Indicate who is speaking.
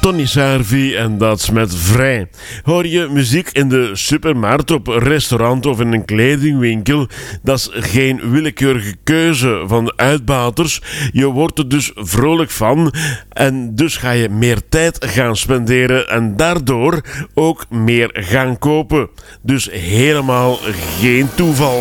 Speaker 1: Tony Sarvi en dat is met Vrij. Hoor je muziek in de supermarkt, op een restaurant of in een kledingwinkel? Dat is geen willekeurige keuze van de uitbaters. Je wordt er dus vrolijk van en dus ga je meer tijd gaan spenderen en daardoor ook meer gaan kopen. Dus helemaal geen toeval.